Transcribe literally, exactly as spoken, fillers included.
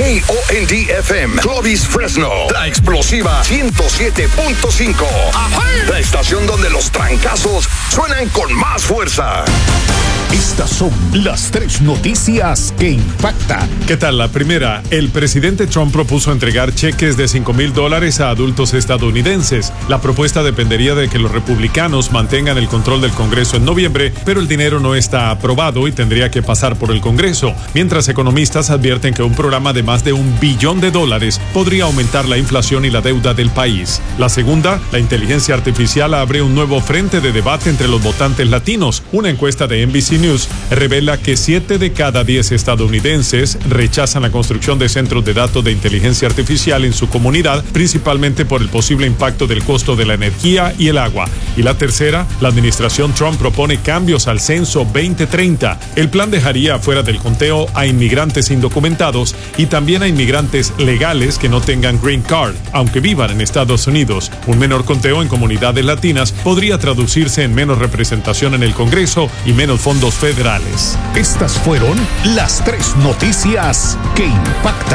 K O N D F M, Clovis, Fresno, la explosiva ciento siete punto cinco. La estación donde los trancazos suenan con más fuerza. Estas son las tres noticias que impactan. ¿Qué tal? La primera, el presidente Trump propuso entregar cheques de cinco mil dólares a adultos estadounidenses. La propuesta dependería de que los republicanos mantengan el control del Congreso en noviembre, pero el dinero no está aprobado y tendría que pasar por el Congreso, mientras economistas advierten que un programa de más de un billón de dólares podría aumentar la inflación y la deuda del país. La segunda, la inteligencia artificial abre un nuevo frente de debate entre los votantes latinos. Una encuesta de N B C News revela que siete de cada diez estadounidenses rechazan la construcción de centros de datos de inteligencia artificial en su comunidad, principalmente por el posible impacto del costo de la energía y el agua. Y la tercera, la administración Trump propone cambios al censo veinte treinta. El plan dejaría fuera del conteo a inmigrantes indocumentados y también a inmigrantes legales que no tengan green card, aunque vivan en Estados Unidos. Un menor conteo en comunidades latinas podría traducirse en menos representación en el Congreso y menos fondos federales. Estas fueron las tres noticias que impactan.